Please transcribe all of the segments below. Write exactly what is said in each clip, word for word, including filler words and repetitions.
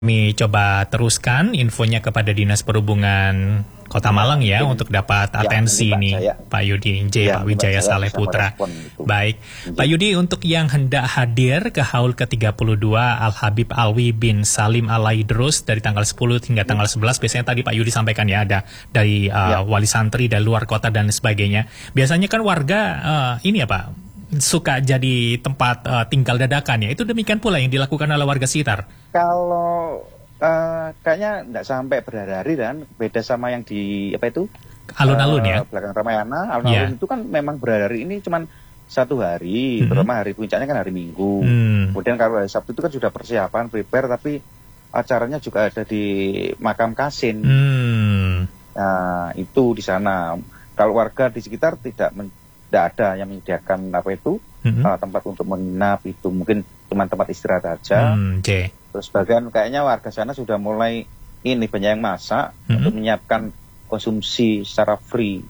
Kami coba teruskan infonya kepada Dinas Perhubungan Kota Malang ya, untuk dapat atensi ya, nih saya. Pak Yudi J, Ya, Pak Wijaya Saleh Putra. Baik, ya. Pak Yudi, untuk yang hendak hadir ke haul ke tiga puluh dua Al-Habib Alwi bin Salim Al-Aidrus dari tanggal sepuluh hingga tanggal sebelas, biasanya tadi Pak Yudi sampaikan ya, ada dari uh, ya. wali santri dari luar kota dan sebagainya. Biasanya kan warga uh, ini ya Pak, suka jadi tempat uh, tinggal dadakan ya. Itu demikian pula yang dilakukan oleh warga sekitar. Kalau uh, kayaknya tidak sampai berhari-hari, dan beda sama yang di apa itu alun-alun uh, ya. Belakang Ramayana, alun-alun yeah. itu kan memang berhari-hari, ini cuman satu hari, mm-hmm. terutama hari puncaknya kan hari Minggu. Mm. Kemudian kalau hari Sabtu itu kan sudah persiapan, prepare, tapi acaranya juga ada di Makam Kasin. Mm. Nah, itu di sana. Kalau warga di sekitar tidak men- tidak ada yang menyediakan apa itu mm-hmm. uh, tempat untuk menginap, itu mungkin cuma tempat istirahat aja. Mm, okay. Terus bagian kayaknya warga sana sudah mulai ini banyak yang masak mm-hmm. untuk menyiapkan konsumsi secara free.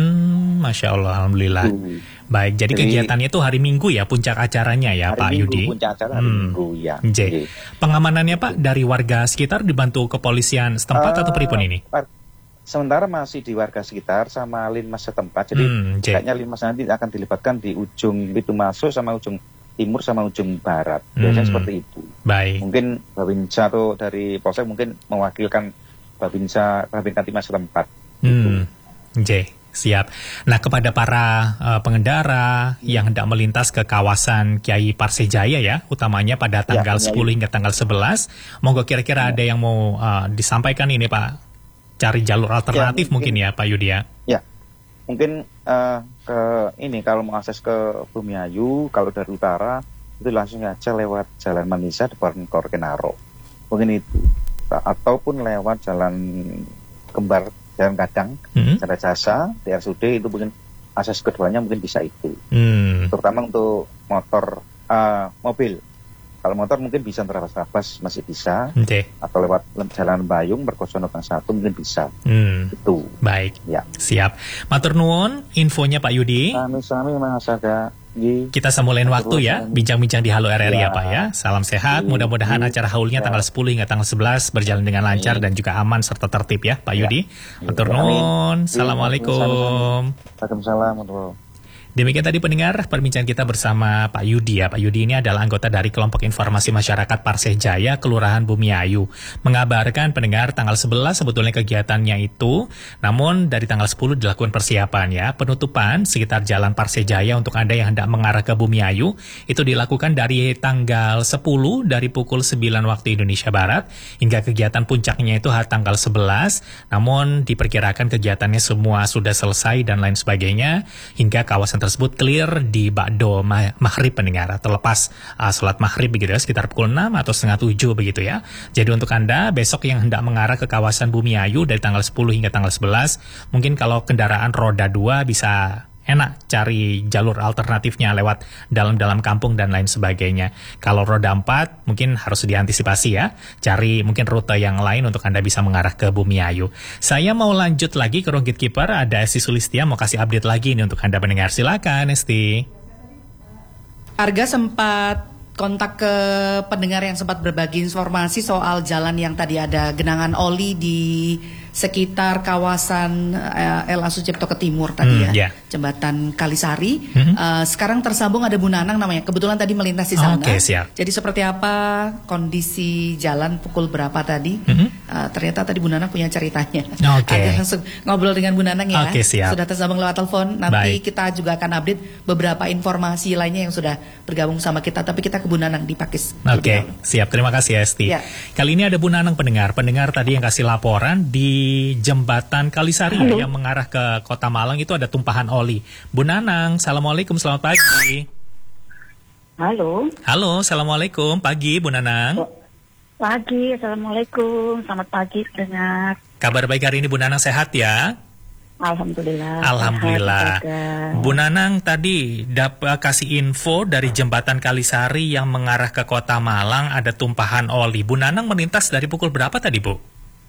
Mm, Masya Allah, Alhamdulillah. Uh. Baik, jadi, jadi kegiatannya itu hari Minggu ya, puncak acaranya ya Pak Minggu, Yudi. Puncak acara hari hmm. Minggu ya. Okay. Pengamanannya Pak dari warga sekitar dibantu kepolisian setempat uh, atau pripun ini? Par- Sementara masih di warga sekitar sama linmas setempat, jadi hmm, kayaknya linmas nanti akan dilibatkan di ujung pintu masuk sama ujung timur sama ujung barat, biasanya hmm, seperti itu. Baik. Mungkin Babinsa atau dari Polsek mungkin mewakilkan Babinsa, Babin Kantimas setempat. Hmm, gitu. Siap. Nah, kepada para uh, pengendara yang hendak melintas ke kawasan Kiai Parsejaya ya, utamanya pada tanggal ya, sepuluh hingga tanggal sebelas, monggo kira-kira ya. ada yang mau uh, disampaikan ini Pak? Cari jalur alternatif ya, mungkin, mungkin ya Pak Yudi ya. Ya, mungkin uh, ke ini kalau mau akses ke Bumiayu, kalau dari utara itu langsung aja lewat Jalan Manisa depan Korkenaro. Mungkin itu. Ataupun lewat Jalan Kembar, Jalan Kadang, mm-hmm. Jalan Jasa, D R S U D, itu mungkin akses keduanya mungkin bisa itu. Mm. Terutama untuk motor, uh, mobil. Kalau motor mungkin bisa terabas-abas, masih bisa. Okay. Atau lewat Jalan Bayung, Berkosono Gang satu mungkin bisa. Hmm. Itu. Baik. Ya. Siap. Matur nuwun infonya Pak Yudi. Kami-kami Mas Aga. Kita sambungin waktu ya, bincang-bincang di Halo R R I ya. ya Pak ya. Salam sehat, mudah-mudahan ya. acara haulnya ya. tanggal sepuluh hingga tanggal sebelas berjalan dengan lancar ya. dan juga aman serta tertib ya Pak ya. Yudi. Matur nuwun. Assalamualaikum. Waalaikumsalam. Demikian tadi pendengar perbincangan kita bersama Pak Yudi ya. Pak Yudi ini adalah anggota dari kelompok informasi masyarakat Parsejaya, Kelurahan Bumiayu. Mengabarkan pendengar tanggal sebelas sebetulnya kegiatannya itu, namun dari tanggal sepuluh dilakukan persiapan ya. Penutupan sekitar Jalan Parsejaya untuk Anda yang hendak mengarah ke Bumiayu itu dilakukan dari tanggal sepuluh dari pukul sembilan waktu Indonesia Barat hingga kegiatan puncaknya itu hari tanggal sebelas. Namun diperkirakan kegiatannya semua sudah selesai dan lain sebagainya hingga kawasan tersebut clear di Ba'do Maghrib pendengar, atau lepas uh, sholat Maghrib begitu ya, sekitar pukul enam atau setengah tujuh begitu ya. Jadi untuk Anda besok yang hendak mengarah ke kawasan Bumiayu dari tanggal sepuluh hingga tanggal sebelas, mungkin kalau kendaraan roda dua bisa enak cari jalur alternatifnya lewat dalam-dalam kampung dan lain sebagainya. Kalau roda empat mungkin harus diantisipasi ya, cari mungkin rute yang lain untuk Anda bisa mengarah ke Bumiayu. Saya mau lanjut lagi ke Ruang Gatekeeper, ada Esti Sulistia mau kasih update lagi ini untuk Anda pendengar. Silakan Esti. Arga sempat kontak ke pendengar yang sempat berbagi informasi soal jalan yang tadi ada genangan oli di sekitar kawasan uh, L A Sucipto ke timur tadi hmm, ya, yeah. Jembatan Kalisari. Mm-hmm. Uh, sekarang tersambung ada Bu Nanang namanya. Kebetulan tadi melintas di sana. Okay, siap. Jadi seperti apa kondisi jalan pukul berapa tadi? Mm-hmm. Uh, ternyata tadi Bu Nanang punya ceritanya. Okay. Ada langsung ngobrol dengan Bu Nanang ya. Okay, siap. Sudah tersambung lewat telepon. Nanti Baik. kita juga akan update beberapa informasi lainnya yang sudah bergabung sama kita. Tapi kita ke Bu Nanang di Pakis. Oke, okay, siap. Terima kasih Esti. Ya. Kali ini ada Bu Nanang pendengar. Pendengar tadi yang kasih laporan di Jembatan Kalisari ya, yang mengarah ke Kota Malang itu ada tumpahan oli. Bu Nanang, Assalamualaikum, selamat pagi. Halo. Halo, Assalamualaikum, pagi Bu Nanang. Pagi, Assalamualaikum, selamat pagi pendengar. Kabar baik hari ini Bu Nanang, sehat ya? Alhamdulillah. Alhamdulillah. Sehat, Bu Nanang tadi dapat kasih info dari Jembatan Kalisari yang mengarah ke Kota Malang ada tumpahan oli. Bu Nanang melintas dari pukul berapa tadi Bu?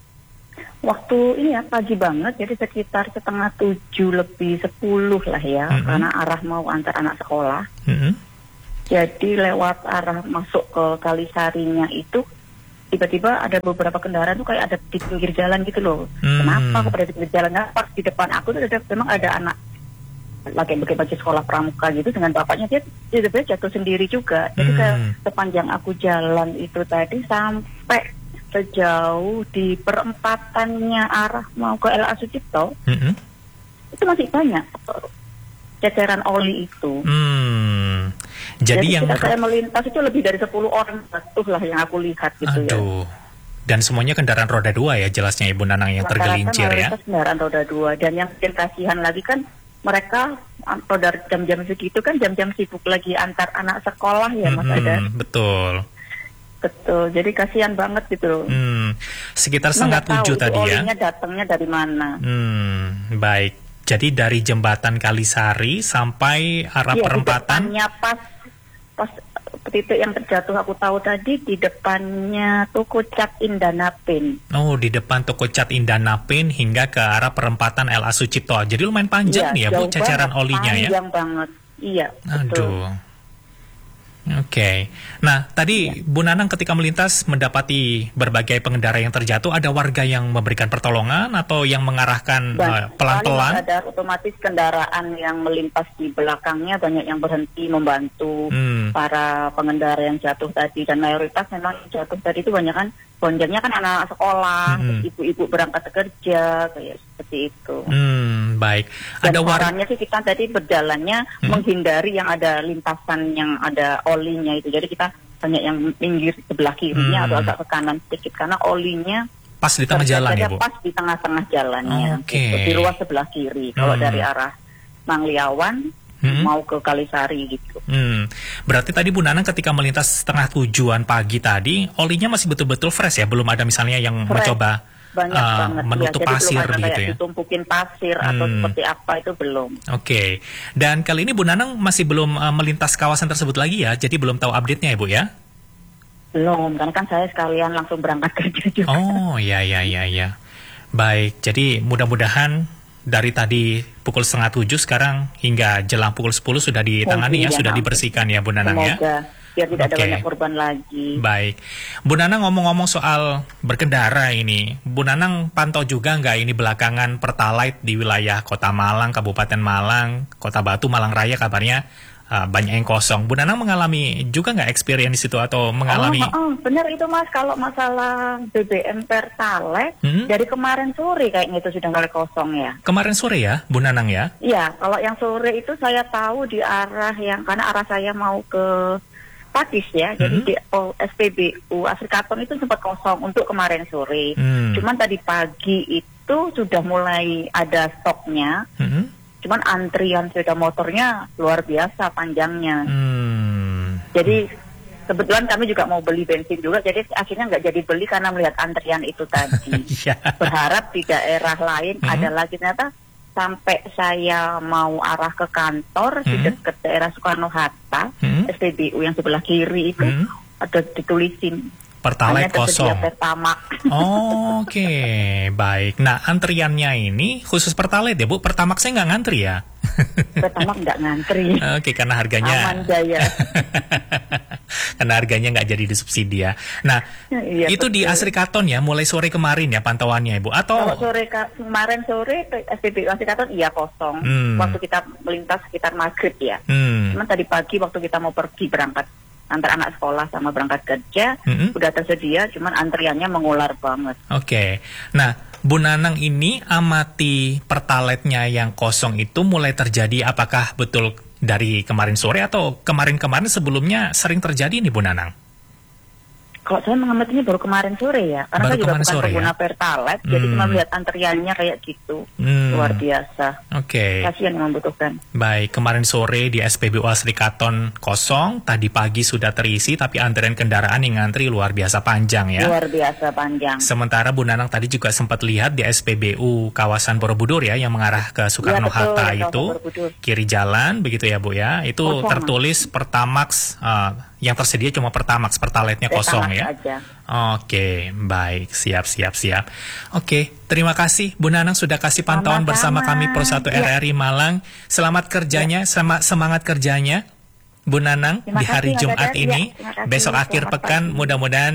Waktu ini ya pagi banget, jadi sekitar setengah tujuh lebih sepuluh lah ya, mm-hmm. karena arah mau antar anak sekolah. Mm-hmm. Jadi lewat arah masuk ke Kalisarinya itu tiba-tiba ada beberapa kendaraan tuh kayak ada di pinggir jalan gitu loh. Hmm. Kenapa kok ada di pinggir jalan? Nah, pas di depan aku tuh ada, memang ada anak lagi pakai baju sekolah pramuka gitu dengan bapaknya, dia tiba-tiba jatuh sendiri juga. Jadi hmm. ke sepanjang aku jalan itu tadi sampai sejauh di perempatannya arah mau ke L A Sucipto, hmm. itu masih banyak ceceran oli itu. Hmm. Jadi, Jadi yang saya melintas itu lebih dari sepuluh orang jatuh lah yang aku lihat gitu. Aduh. Ya. Dan semuanya kendaraan roda dua ya jelasnya Ibu Nanang yang tergelincir ya. Kendaraan roda dua, dan yang bikin kasihan lagi kan mereka pada jam-jam segitu kan jam-jam sibuk lagi antar anak sekolah ya Mas hmm, Ada. Betul. Betul. Jadi kasihan banget gitu. Hmm. Sekitar setengah tujuh tadi ya. Olinya datangnya dari mana? Hmm, baik. Jadi dari jembatan Kalisari sampai arah ya, perempatan. Di depannya pas pas titik yang terjatuh aku tahu tadi di depannya toko cat Indanapin. Oh, di depan toko cat Indanapin hingga ke arah perempatan L A Sucipto. Jadi lumayan panjang ya, nih ya Bu ceceran banget, olinya panjang ya. Panjang banget. Iya, betul. Aduh. Oke, okay. Nah tadi ya. Bu Nanang ketika melintas mendapati berbagai pengendara yang terjatuh, ada warga yang memberikan pertolongan atau yang mengarahkan uh, pelan-pelan? Ada otomatis kendaraan yang melintas di belakangnya banyak yang berhenti membantu hmm. para pengendara yang jatuh tadi, dan mayoritas memang yang jatuh tadi itu banyak kan bonjangnya kan anak sekolah, hmm. ibu-ibu berangkat kerja kayak seperti itu. Hmm, baik. Dan ada warnanya sih kita tadi berjalannya hmm. menghindari yang ada lintasan yang ada olinya itu. Jadi kita banyak yang minggir sebelah kirinya hmm. atau agak ke kanan sedikit karena olinya pas di tengah jalan ya Bu. Pas di tengah-tengah jalannya. Oke. Okay. Gitu, di ruas sebelah kiri. Hmm. Kalau dari arah Mangliawan Hmm. mau ke Kalisari gitu. Hmm. Berarti tadi Bu Nanang ketika melintas setengah tujuan pagi tadi, olinya masih betul-betul fresh ya? Belum ada misalnya yang fresh. mencoba banyak uh, banget menutup ya. pasir belum ada gitu ya? Ditumpukin pasir hmm. atau seperti apa itu belum. Oke. Okay. Dan kali ini Bu Nanang masih belum uh, melintas kawasan tersebut lagi ya? Jadi belum tahu update-nya ya Bu ya? Belum, karena kan saya sekalian langsung berangkat kerja juga. Oh, ya ya ya ya. Baik, jadi mudah-mudahan dari tadi pukul setengah tujuh sekarang hingga jelang pukul sepuluh sudah ditangani ya, ya, sudah dibersihkan ya Bu Nanang ya. Semoga biar tidak okay. ada banyak korban lagi. Baik, Bu Nanang ngomong-ngomong soal berkendara ini, Bu Nanang pantau juga nggak ini belakangan Pertalite di wilayah Kota Malang, Kabupaten Malang, Kota Batu, Malang Raya kabarnya uh, banyak yang kosong. Bu Nanang mengalami juga nggak experience itu atau mengalami? Oh, oh, benar itu Mas, kalau masalah B B M Pertalite hmm? dari kemarin sore kayaknya itu sudah mulai kosong ya. Kemarin sore ya, Bu Nanang ya? Iya, kalau yang sore itu saya tahu di arah yang karena arah saya mau ke Pakis ya, hmm. jadi di oh, S P B U Asrikaton itu sempat kosong untuk kemarin sore. Hmm. Cuman tadi pagi itu sudah mulai ada stoknya. Hmm. Cuman antrian sepeda motornya luar biasa panjangnya. Hmm. Jadi kebetulan kami juga mau beli bensin juga, jadi akhirnya nggak jadi beli karena melihat antrian itu tadi. Yeah. Berharap di daerah lain hmm. ada lagi, ternyata sampai saya mau arah ke kantor hmm. di dekat daerah Soekarno-Hatta, hmm. S P B U yang sebelah kiri itu hmm. ada ditulisin Pertalite kosong. Pertamax. Oh, oke, okay. Baik. Nah, antriannya ini khusus Pertalite ya Bu? Pertamax saya nggak ngantri ya? Pertamax nggak ngantri. Oke, okay, karena harganya aman jaya. Karena harganya nggak jadi disubsidi ya. Nah, ya, itu betul. Di Asrikaton ya, mulai sore kemarin ya pantauannya Ibu? Atau kalau sore kemarin sore S P B U Asrikaton iya kosong. Hmm. Waktu kita melintas sekitar maghrib ya. Hmm. Cuman tadi pagi waktu kita mau pergi berangkat antar anak sekolah sama berangkat kerja, mm-hmm. udah tersedia, cuman antriannya mengular banget. Oke, okay. Nah Bu Nanang ini amati Pertalite-nya yang kosong itu mulai terjadi apakah betul dari kemarin sore atau kemarin-kemarin sebelumnya sering terjadi nih Bu Nanang? Kalau saya mengamatinya baru kemarin sore ya, karena baru saya juga bukan pengguna ya? Pertalite, hmm. jadi cuma melihat antriannya kayak gitu, hmm. luar biasa. Oke. Okay. Kasihan yang membutuhkan. Baik, kemarin sore di S P B U Asrikaton kosong, tadi pagi sudah terisi, tapi antrian kendaraan yang ngantri luar biasa panjang ya. Luar biasa panjang. Sementara Bu Nanang tadi juga sempat lihat di S P B U kawasan Borobudur ya, yang mengarah ke Soekarno-Hatta ya, itu, kiri jalan, begitu ya Bu ya, itu kosong, tertulis Pertamax, uh, yang tersedia cuma Pertamax, Pertalite-nya kosong ya. Aja. Oke, baik, siap, siap, siap. Oke, terima kasih Bu Nanang sudah kasih pantauan bersama kami Pro satu ya. R R I Malang. Selamat kerjanya, ya. Semangat kerjanya Bu Nanang terima di hari kasih, Jumat ini. Ya, besok akhir pekan mudah-mudahan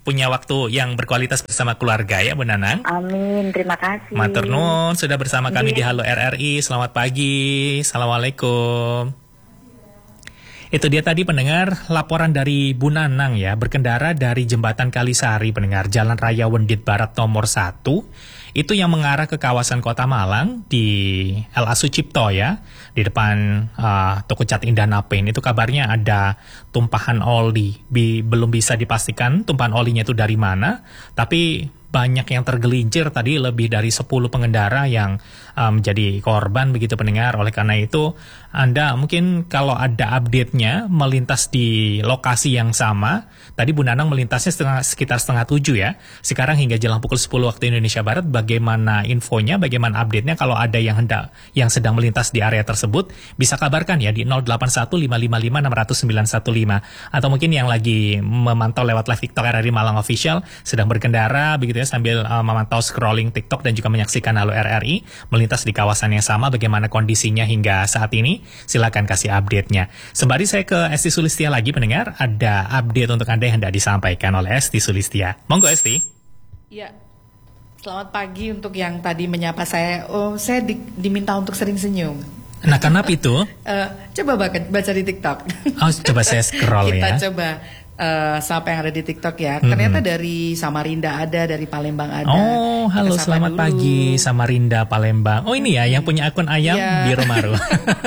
punya waktu yang berkualitas bersama keluarga ya Bu Nanang. Amin, terima kasih. Matur nuwun sudah bersama kami di Halo R R I. Selamat pagi. Assalamualaikum. Itu dia tadi pendengar laporan dari Bu Nanang ya, berkendara dari Jembatan Kalisari pendengar Jalan Raya Wendit Barat nomor satu. Itu yang mengarah ke kawasan Kota Malang di L A Sucipto ya, di depan uh, toko cat Indah Napen. Itu kabarnya ada tumpahan oli. Bi- belum bisa dipastikan tumpahan olinya itu dari mana, tapi banyak yang tergelincir tadi, lebih dari sepuluh pengendara yang um, menjadi korban begitu pendengar. Oleh karena itu Anda mungkin kalau ada update-nya melintas di lokasi yang sama. Tadi Bu Nanang melintasnya setengah, sekitar setengah tujuh ya. Sekarang hingga jelang pukul sepuluh waktu Indonesia Barat, bagaimana infonya, bagaimana update-nya? Kalau ada yang hendak yang sedang melintas di area tersebut, bisa kabarkan ya di nol delapan satu lima lima lima enam nol sembilan satu lima. Atau mungkin yang lagi memantau lewat live TikTok R R I Malang Official sedang berkendara begitu ya, sambil uh, memantau scrolling TikTok dan juga menyaksikan Halo R R I melintas di kawasan yang sama, bagaimana kondisinya hingga saat ini, silakan kasih update-nya. Sembari saya ke Esti Sulistia lagi pendengar, ada update untuk Anda yang hendak disampaikan oleh Esti Sulistia. Monggo Esti. Ya, selamat pagi untuk yang tadi menyapa saya. Oh, saya di, diminta untuk sering senyum. Nah, kenapa itu? uh, coba baca, baca di TikTok. Oh, coba saya scroll Kita ya. Kita coba. Uh, siapa yang ada di TikTok ya? Hmm. Ternyata dari Samarinda ada, dari Palembang ada. Oh, halo, selamat dulu. Pagi Samarinda, Palembang. Oh, ini ya yang punya akun ayam ya. Biru Maru.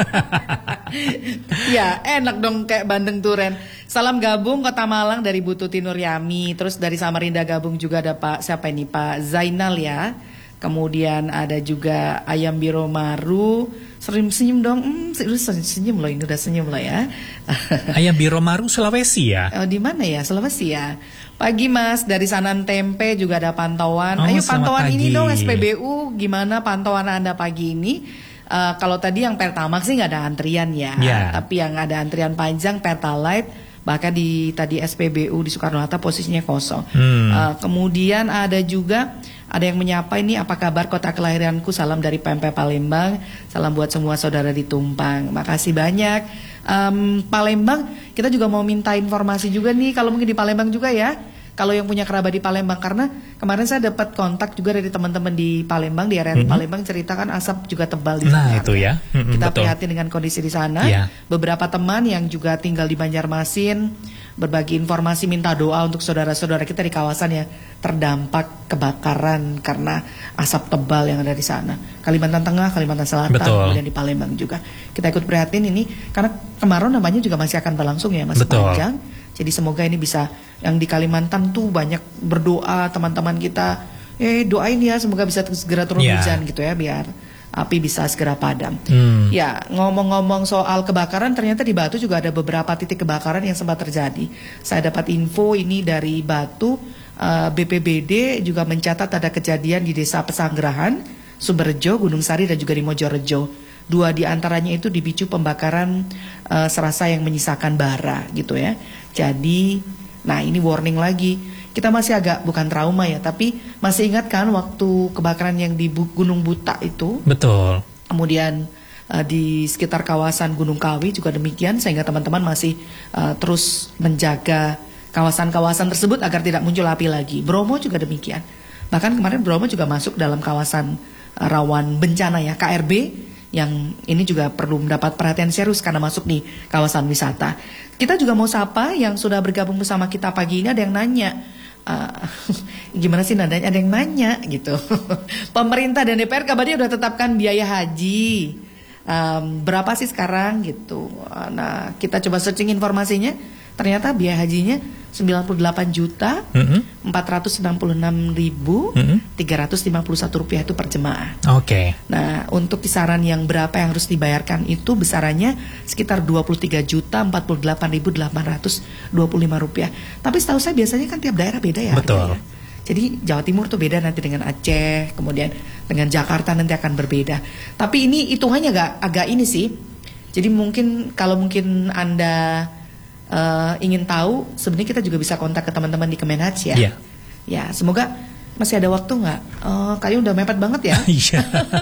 Ya, enak dong kayak bandeng turen. Salam gabung Kota Malang dari Bu Tuti Nuryami. Terus dari Samarinda gabung juga ada Pak siapa ini? Pak Zainal ya. Kemudian ada juga Ayam Biro Maru. Senyum senyum dong, hmm, senyum, senyum loh, ini udah senyum loh ya. Ayam Biro Maru Sulawesi ya? Oh, di mana ya? Sulawesi ya. Pagi Mas, dari Sanan Tempe juga ada pantauan. Oh, ayo pantauan pagi. ini dong S P B U, gimana pantauan Anda pagi ini? Uh, kalau tadi yang Pertamax sih nggak ada antrian ya, yeah. Tapi yang ada antrian panjang Pertalite, bahkan di tadi S P B U di Soekarno-Hatta posisinya kosong. Hmm. Uh, kemudian ada juga ada yang menyapa ini, apa kabar kota kelahiranku, salam dari P M P Palembang, salam buat semua saudara di Tumpang. Makasih banyak. um, Palembang, kita juga mau minta informasi juga nih, kalau mungkin di Palembang juga ya, kalau yang punya kerabat di Palembang, karena kemarin saya dapat kontak juga dari teman-teman di Palembang, di area mm-hmm. Palembang, ceritakan asap juga tebal di sana. Nah itu ya, mm-hmm, kita betul. prihatin dengan kondisi di sana. Yeah. Beberapa teman yang juga tinggal di Banjarmasin berbagi informasi, minta doa untuk saudara-saudara kita di kawasan yang terdampak kebakaran karena asap tebal yang ada di sana. Kalimantan Tengah, Kalimantan Selatan, betul. Kemudian di Palembang juga. Kita ikut prihatin ini karena kemarau namanya juga masih akan berlangsung ya, masih betul. Panjang. Jadi semoga ini bisa, yang di Kalimantan tuh banyak berdoa teman-teman kita, eh doain ya semoga bisa segera turun yeah. hujan gitu ya, biar api bisa segera padam. Hmm. Ya, ngomong-ngomong soal kebakaran, ternyata di Batu juga ada beberapa titik kebakaran yang sempat terjadi. Saya dapat info ini dari Batu, uh, B P B D juga mencatat ada kejadian di Desa Pesanggerahan, Sumberjo, Gunung Sari, dan juga di Mojorejo. Dua di antaranya itu dipicu pembakaran uh, serasa yang menyisakan bara gitu ya. Jadi, nah ini warning lagi. Kita masih agak bukan trauma ya, tapi masih ingat kan waktu kebakaran yang di Gunung Buta itu? Betul. Kemudian uh, di sekitar kawasan Gunung Kawi juga demikian, sehingga teman-teman masih uh, terus menjaga kawasan-kawasan tersebut agar tidak muncul api lagi. Bromo juga demikian. Bahkan kemarin Bromo juga masuk dalam kawasan uh, rawan bencana ya, K R B, yang ini juga perlu mendapat perhatian serius karena masuk di kawasan wisata. Kita juga mau sapa yang sudah bergabung bersama kita pagi ini, ada yang nanya. Uh, gimana sih nadanya, ada yang nanya gitu. Pemerintah dan D P R kabarnya udah tetapkan biaya haji um, berapa sih sekarang gitu. Nah kita coba searching informasinya, ternyata biaya hajinya sembilan puluh delapan juta empat ratus enam puluh enam ribu tiga ratus lima puluh satu rupiah itu per jemaah. Oke. Okay. Nah untuk kisaran yang berapa yang harus dibayarkan itu besarannya sekitar dua puluh tiga juta empat puluh delapan ribu delapan ratus dua puluh lima rupiah. Tapi setahu saya biasanya kan tiap daerah beda ya. Betul. Ya. Jadi Jawa Timur tuh beda nanti dengan Aceh, kemudian dengan Jakarta nanti akan berbeda. Tapi ini hitungannya agak agak ini sih. Jadi mungkin kalau mungkin Anda Uh, ingin tahu, sebenarnya kita juga bisa kontak ke teman-teman di Kemenhaj ya. Yeah. Ya, semoga masih ada waktu nggak? Oh, kayaknya udah mepet banget ya. Iya.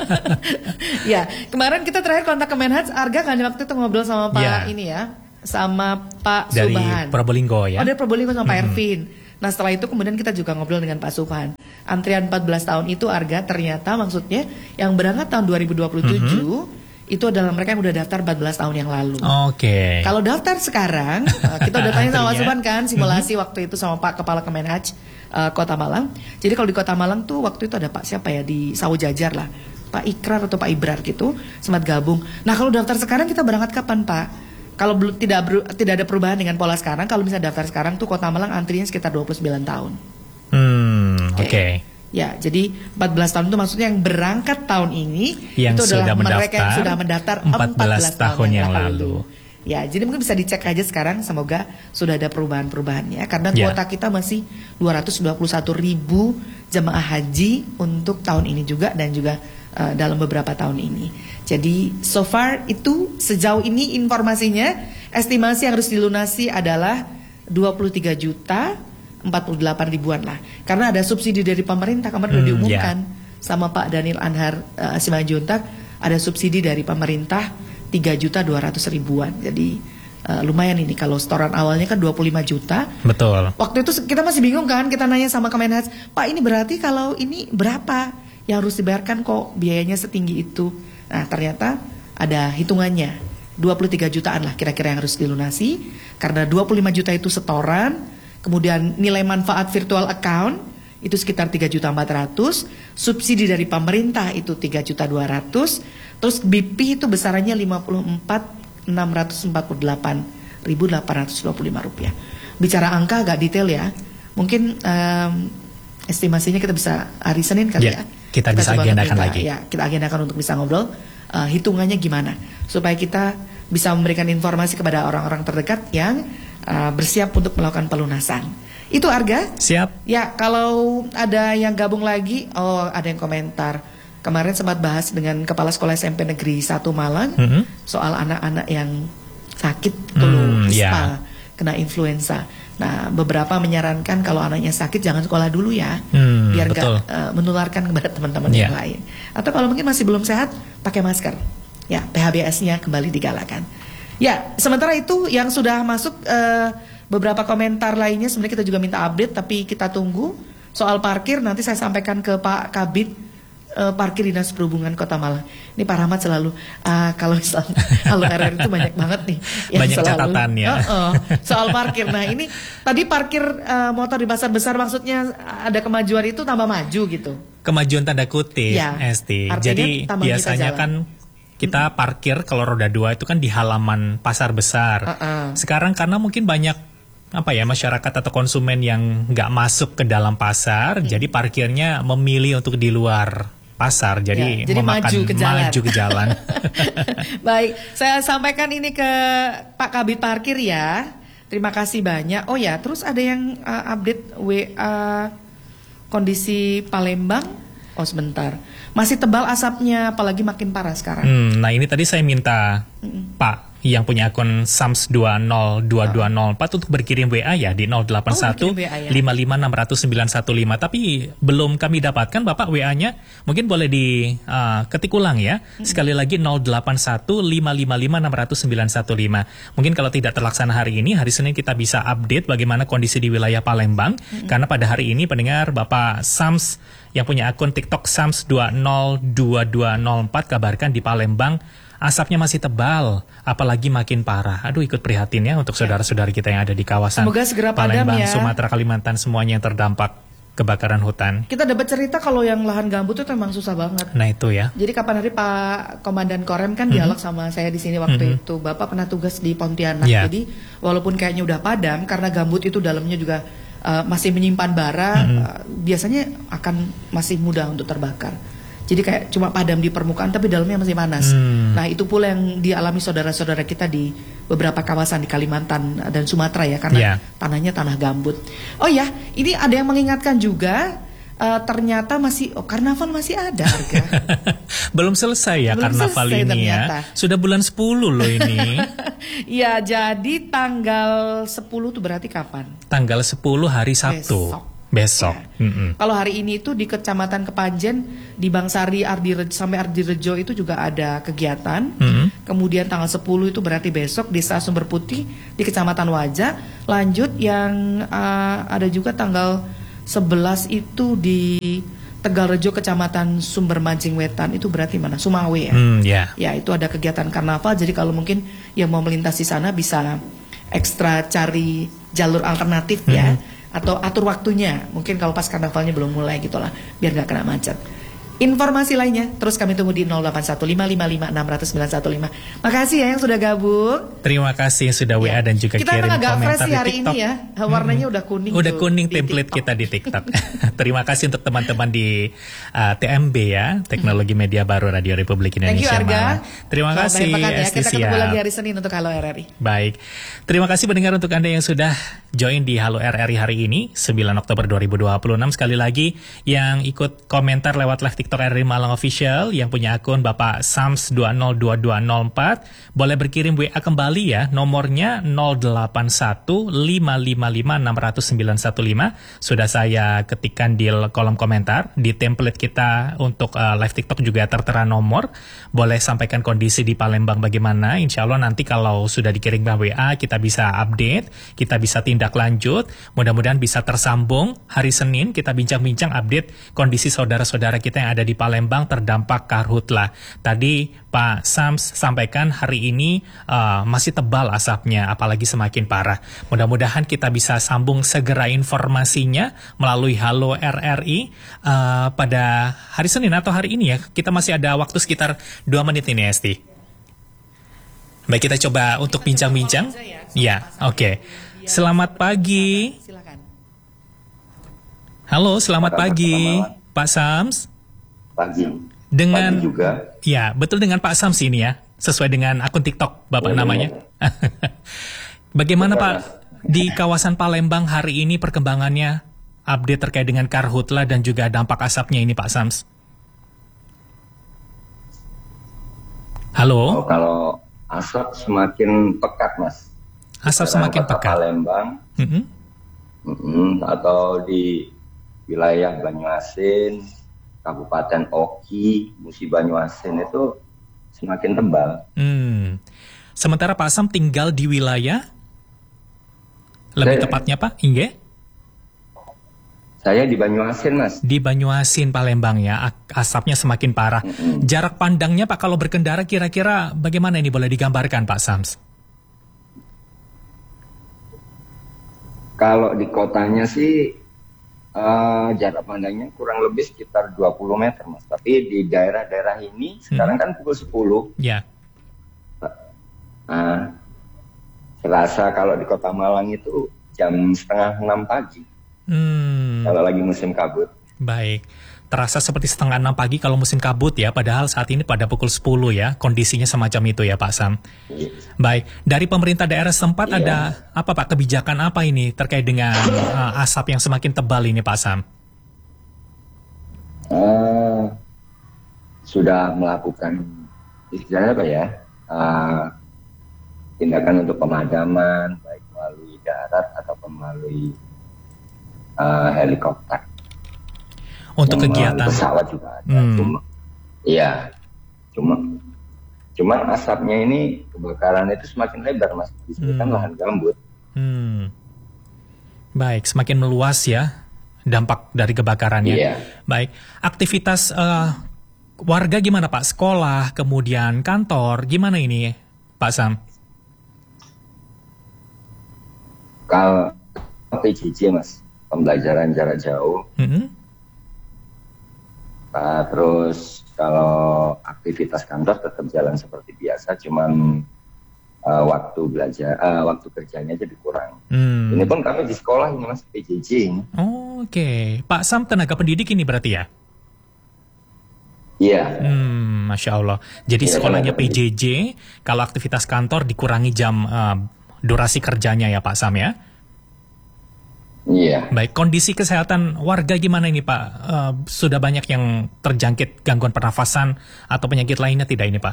Ya, kemarin kita terakhir kontak Kemenhaj, Arga kan waktu itu ngobrol sama Pak yeah. ini ya, sama Pak dari Subahan. Probolinggo ya. Oh, dari Probolinggo sama mm-hmm. Pak Ervin. Nah setelah itu kemudian kita juga ngobrol dengan Pak Suphan. Antrian empat belas tahun itu Arga ternyata maksudnya yang berangkat tahun dua ribu dua puluh tujuh mm-hmm. itu adalah mereka yang udah daftar empat belas tahun yang lalu. Oke. Okay. Kalau daftar sekarang, kita udah tanya sama Pak Suphan kan, simulasi mm-hmm. waktu itu sama Pak Kepala Kemenhaj uh, Kota Malang. Jadi kalau di Kota Malang tuh waktu itu ada Pak siapa ya di Sawo Jajar lah, Pak Ikrar atau Pak Ibrar gitu, sempat gabung. Nah kalau daftar sekarang kita berangkat kapan Pak? Kalau belum tidak ber, tidak ada perubahan dengan pola sekarang, kalau misalnya daftar sekarang tuh Kota Malang antrinya sekitar dua puluh sembilan tahun. Hmm, oke. Okay. Okay. Ya, jadi empat belas tahun itu maksudnya yang berangkat tahun ini yang itu sudah adalah mendaftar, mereka yang sudah mendaftar empat belas tahun yang lalu. lalu. Ya, jadi mungkin bisa dicek aja sekarang, semoga sudah ada perubahan-perubahannya karena yeah. kuota kita masih dua ratus dua puluh satu ribu jemaah haji untuk tahun ini juga dan juga uh, dalam beberapa tahun ini. Jadi so far itu sejauh ini informasinya, estimasi yang harus dilunasi adalah dua puluh tiga juta empat puluh delapan ribuan lah. Karena ada subsidi dari pemerintah, kemarin sudah hmm, diumumkan yeah. sama Pak Daniel Anhar uh, Simanjuntak, ada subsidi dari pemerintah tiga juta dua ratus ribuan. Jadi uh, lumayan ini kalau setoran awalnya kan dua puluh lima juta. Betul. Waktu itu kita masih bingung kan, kita nanya sama Kemenhaj, Pak ini berarti kalau ini berapa yang harus dibayarkan kok biayanya setinggi itu. Nah ternyata ada hitungannya, dua puluh tiga jutaan lah kira-kira yang harus dilunasi. Karena dua puluh lima juta itu setoran, kemudian nilai manfaat virtual account itu sekitar tiga juta empat ratus, subsidi dari pemerintah itu tiga juta dua ratus, terus B P itu besarannya lima puluh empat ribu enam ratus empat puluh delapan ribu delapan ratus dua puluh lima rupiah. Bicara angka agak detail ya, mungkin um, estimasinya kita bisa hari Senin kali yeah. ya. Kita, kita bisa agendakan kita, lagi. Ya, kita agendakan untuk bisa ngobrol uh, hitungannya gimana supaya kita bisa memberikan informasi kepada orang-orang terdekat yang uh, bersiap untuk melakukan pelunasan. Itu Arga? Siap. Ya, kalau ada yang gabung lagi, oh ada yang komentar. Kemarin sempat bahas dengan Kepala Sekolah S M P Negeri satu Malang mm-hmm. soal anak-anak yang sakit tuh, mm, ispa, yeah. kena influenza. Nah, beberapa menyarankan kalau anaknya sakit jangan sekolah dulu ya, hmm, biar nggak uh, menularkan kepada teman-teman yeah. yang lain. Atau kalau mungkin masih belum sehat, pakai masker. Ya, P H B S-nya kembali digalakan. Ya, sementara itu yang sudah masuk uh, beberapa komentar lainnya sebenarnya kita juga minta update, tapi kita tunggu soal parkir. Nanti saya sampaikan ke Pak Kabid uh, Parkir Dinas Perhubungan Kota Malang. Ini Pak Rahmat selalu uh, kalau misalnya kalau R R itu banyak banget nih yang banyak selalu, catatannya uh, uh, soal parkir. Nah ini tadi parkir uh, motor di pasar besar maksudnya ada kemajuan itu tambah maju gitu. Kemajuan tanda kutip ya, Esti. Jadi biasanya kita kan kita parkir kalau roda dua itu kan di halaman pasar besar. Uh -uh. Sekarang karena mungkin banyak apa ya masyarakat atau konsumen yang nggak masuk ke dalam pasar, hmm. jadi parkirnya memilih untuk di luar pasar, jadi, ya, jadi memakan maju ke jalan. Maju ke jalan. Baik, saya sampaikan ini ke Pak Kabid Parkir ya. Terima kasih banyak. Oh ya, terus ada yang uh, update W A kondisi Palembang. Oh sebentar, masih tebal asapnya, apalagi makin parah sekarang. Hmm, nah ini tadi saya minta mm-mm. Pak yang punya akun Sams dua nol dua dua nol empat untuk berkirim W A ya di nol delapan satu lima lima enam nol nol sembilan satu lima. Tapi belum kami dapatkan Bapak W A-nya. Mungkin boleh di uh, ketik ulang ya. Hmm. Sekali lagi nol delapan satu lima lima lima enam nol nol sembilan satu lima. Mungkin kalau tidak terlaksana hari ini, hari Senin kita bisa update bagaimana kondisi di wilayah Palembang. Hmm. Karena pada hari ini pendengar Bapak Sams yang punya akun TikTok Sams dua nol dua dua nol empat kabarkan di Palembang asapnya masih tebal, apalagi makin parah. Aduh, ikut prihatin ya untuk saudara-saudara kita yang ada di kawasan Semoga segera padam Palembang, ya. Sumatera, Kalimantan, semuanya yang terdampak kebakaran hutan. Kita dapat cerita kalau yang lahan gambut itu memang susah banget. Nah itu ya. Jadi kapan hari Pak Komandan Korem kan dialog mm-hmm. sama saya di sini waktu mm-hmm. itu. Bapak pernah tugas di Pontianak. Yeah. Jadi walaupun kayaknya udah padam, karena gambut itu dalamnya juga uh, masih menyimpan bara, mm-hmm. uh, biasanya akan masih mudah untuk terbakar. Jadi kayak cuma padam di permukaan tapi dalamnya masih panas. Hmm. Nah itu pula yang dialami saudara-saudara kita di beberapa kawasan di Kalimantan dan Sumatera ya. Karena yeah. tanahnya tanah gambut. Oh ya, ini ada yang mengingatkan juga. Uh, ternyata masih, oh karnaval masih ada harga. Belum selesai ya Belum karnaval selesai, ini ternyata. Ya. Sudah bulan sepuluh loh ini. Ya jadi tanggal sepuluh tuh berarti kapan? Tanggal sepuluh hari Sabtu. Besok. Besok. Ya. Kalau hari ini itu di Kecamatan Kepanjen, di Bangsari Ardirejo, sampai Ardirejo itu juga ada kegiatan. Mm-hmm. Kemudian tanggal sepuluh itu berarti besok di Desa Sumber Putih di Kecamatan Wajah. Lanjut yang uh, ada juga tanggal sebelas itu di Tegalrejo Kecamatan Sumber Mancing Wetan, itu berarti mana? Sumawe ya. Mm, yeah. Ya, itu ada kegiatan karnaval. Jadi kalau mungkin yang mau melintas di sana bisa ekstra cari jalur alternatif mm-hmm. ya, atau atur waktunya. Mungkin kalau pas karnavalnya belum mulai gitulah, biar nggak kena macet. Informasi lainnya terus kami tunggu di nol delapan satu lima lima lima enam nol nol sembilan satu lima. Makasih ya yang sudah gabung. Terima kasih yang sudah W A ya. Dan juga kita kirim agak komentar fresh di hari TikTok. Ini ya, warnanya hmm. udah kuning. Udah tuh, kuning template kita di TikTok. Terima kasih untuk teman-teman di uh, T M B ya, Teknologi Media Baru Radio Republik Indonesia. Thank you, Arga. Terima Selamat kasih. Ya. Kita ketemu lagi hari Senin untuk Halo R R I. Baik. Terima kasih pendengar untuk Anda yang sudah join di Halo R R I hari ini sembilan Oktober dua ribu dua puluh enam. Sekali lagi yang ikut komentar lewat live TikTok R R I Malang Official yang punya akun Bapak Sams dua nol dua dua nol empat boleh berkirim W A kembali ya, nomornya nol delapan satu lima lima lima enam nol sembilan satu lima. Sudah saya ketikkan di kolom komentar. Di template kita untuk uh, live TikTok juga tertera nomor. Boleh sampaikan kondisi di Palembang bagaimana. Insya Allah nanti kalau sudah dikirim W A kita bisa update, kita bisa tindak lanjut. Mudah-mudahan bisa tersambung hari Senin kita bincang-bincang update kondisi saudara-saudara kita yang ada di Palembang terdampak karhutla. Tadi Pak Sams sampaikan hari ini uh, masih tebal asapnya, apalagi semakin parah. Mudah-mudahan kita bisa sambung segera informasinya melalui Halo R R I uh, pada hari Senin atau hari ini ya. Kita masih ada waktu sekitar dua menit ini, Esti. Baik, kita coba untuk bincang-bincang. Ya, oke. Okay. Selamat pagi. Halo, selamat pagi, Pak Sams. Pagi. Dengan pagi juga. Ya, betul dengan Pak Sams ini ya, sesuai dengan akun TikTok Bapak oh, namanya. Bagaimana Bukan. Pak di kawasan Palembang hari ini perkembangannya, update terkait dengan karhutla dan juga dampak asapnya ini Pak Sams? Halo. Oh, kalau asap semakin pekat Mas. Asap Sekarang semakin pekat. Palembang. Mm-hmm. Mm-hmm, atau di wilayah Banyuasin, Kabupaten Oki, Musi Banyuasin itu semakin tebal. Hmm. Sementara Pak Sam tinggal di wilayah, lebih saya, tepatnya Pak, Inge? Saya di Banyuasin Mas. Di Banyuasin Palembang ya, asapnya semakin parah. Mm-hmm. Jarak pandangnya Pak kalau berkendara kira-kira bagaimana ini boleh digambarkan Pak Sams? Kalau di kotanya sih Uh, jarak pandangnya kurang lebih sekitar dua puluh meter Mas. Tapi di daerah-daerah ini sekarang hmm. kan pukul sepuluh. Ya. Nah, Selasa kalau di Kota Malang itu jam setengah enam pagi. Hmm. Kalau lagi musim kabut. Baik. Terasa seperti setengah enam pagi kalau musim kabut ya, padahal saat ini pada pukul sepuluh ya, kondisinya semacam itu ya Pak Sam. Iya. Baik, dari pemerintah daerah setempat iya. ada apa Pak, kebijakan apa ini terkait dengan uh, asap yang semakin tebal ini Pak Sam? Uh, sudah melakukan istilahnya apa ya, uh, tindakan untuk pemadaman, baik melalui darat ataupun melalui uh, helikopter. Untuk kegiatan pesawat juga ada. Hmm. Cuma, iya, cuma, cuma asapnya ini kebakaran itu semakin lebar Mas. Di sini hmm. kan lahan gambut. Hmm. Baik, semakin meluas ya dampak dari kebakarannya. Iya. Baik, aktivitas uh, warga gimana Pak? Sekolah, kemudian kantor, gimana ini Pak Sam? Kalau P J J Mas, pembelajaran jarak jauh. Mm-hmm. Nah, terus kalau aktivitas kantor tetap jalan seperti biasa, cuman uh, waktu belajar, uh, waktu kerjanya jadi kurang. Hmm. Ini pun kami di sekolah ini Mas, P J J. Oh, Oke, okay. Pak Sam tenaga pendidik ini berarti ya? Iya. Hmm, Masya Allah. Jadi ya, sekolahnya P J J, kalau aktivitas kantor dikurangi jam uh, durasi kerjanya ya Pak Sam ya? Iya. Baik, kondisi kesehatan warga gimana ini Pak? Uh, sudah banyak yang terjangkit gangguan pernafasan atau penyakit lainnya tidak ini Pak?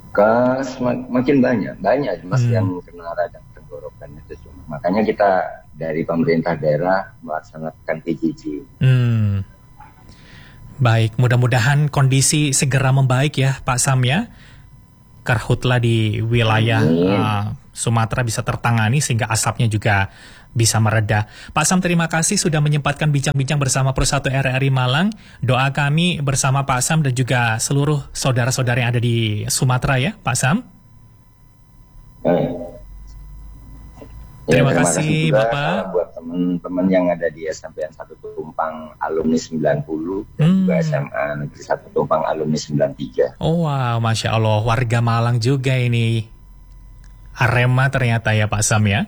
Ke, makin banyak, banyak Mas hmm. yang kena radang tenggorokan itu. Makanya kita dari pemerintah daerah melaksanakan P J J. Hmm. Baik, mudah-mudahan kondisi segera membaik ya Pak Sam ya. Karhutla di wilayah uh, Sumatera bisa tertangani sehingga asapnya juga bisa mereda. Pak Sam, terima kasih sudah menyempatkan bincang-bincang bersama Persatu R R I Malang. Doa kami bersama Pak Sam dan juga seluruh saudara-saudara yang ada di Sumatera ya, Pak Sam. Eh. Ya, terima, terima kasih, kasih juga Bapak. Buat teman-teman yang ada di S M P N satu Tumpang alumni sembilan puluh dan hmm. juga S M A Negeri satu Tumpang alumni sembilan puluh tiga. Oh wow, Masya Allah, warga Malang juga ini. Arema ternyata ya Pak Sam ya.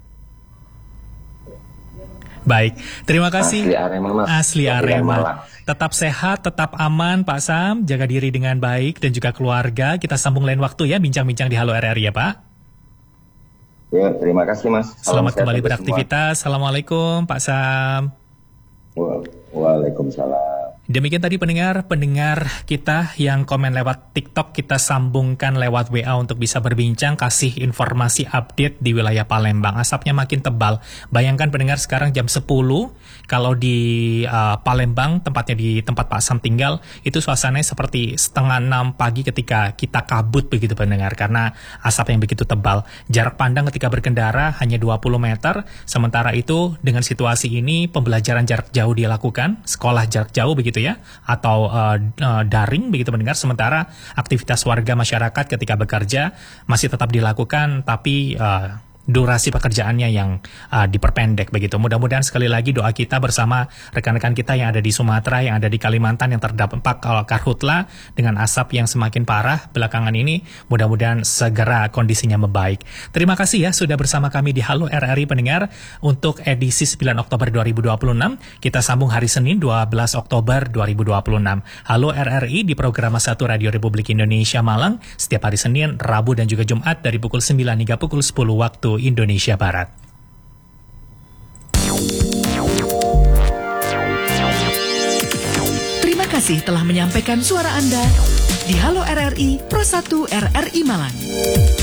Baik, terima kasih. Asli Arema, Mas. Asli Arema. Tetap sehat, tetap aman Pak Sam, jaga diri dengan baik dan juga keluarga. Kita sambung lain waktu ya, bincang-bincang di Halo R R I ya Pak. Ya, terima kasih Mas. Salam Selamat kembali beraktivitas. Semua. Assalamualaikum Pak Sam. Waalaikumsalam. Demikian tadi pendengar-pendengar kita yang komen lewat TikTok, kita sambungkan lewat W A untuk bisa berbincang, kasih informasi update di wilayah Palembang. Asapnya makin tebal. Bayangkan pendengar sekarang jam sepuluh, kalau di uh, Palembang, tempatnya di tempat Pak Sam tinggal, itu suasananya seperti setengah enam pagi ketika kita kabut begitu pendengar, karena asap yang begitu tebal. Jarak pandang ketika berkendara hanya dua puluh meter, sementara itu dengan situasi ini pembelajaran jarak jauh dilakukan, sekolah jarak jauh begitu ya, atau uh, uh, daring begitu mendengar, sementara aktivitas warga masyarakat ketika bekerja masih tetap dilakukan, tapi uh, durasi pekerjaannya yang uh, diperpendek begitu. Mudah-mudahan sekali lagi doa kita bersama rekan-rekan kita yang ada di Sumatera, yang ada di Kalimantan yang terdampak uh, karhutla dengan asap yang semakin parah belakangan ini, mudah-mudahan segera kondisinya membaik. Terima kasih ya sudah bersama kami di Halo R R I pendengar untuk edisi sembilan Oktober dua ribu dua puluh enam. Kita sambung hari Senin dua belas Oktober dua ribu dua puluh enam. Halo R R I di program satu Radio Republik Indonesia Malang setiap hari Senin, Rabu dan juga Jumat dari pukul sembilan hingga pukul sepuluh waktu Indonesia Barat. Terima kasih telah menyampaikan suara Anda di Halo R R I Pro satu R R I Malang.